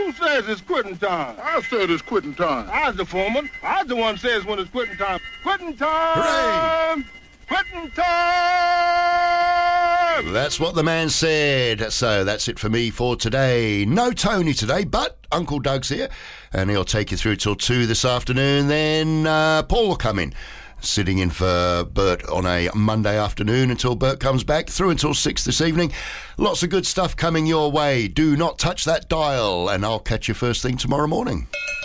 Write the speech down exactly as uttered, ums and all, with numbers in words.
Who says it's quitting time? I said it's quitting time. I was the foreman. I was the one says when it's quitting time. Quitting time! Hooray! Quitting time! That's what the man said. So that's it for me for today. No Tony today, but Uncle Doug's here, and he'll take you through till two this afternoon. Then uh, Paul will come in, sitting in for Bert on a Monday afternoon until Bert comes back, through until six this evening. Lots of good stuff coming your way. Do not touch that dial, and I'll catch you first thing tomorrow morning.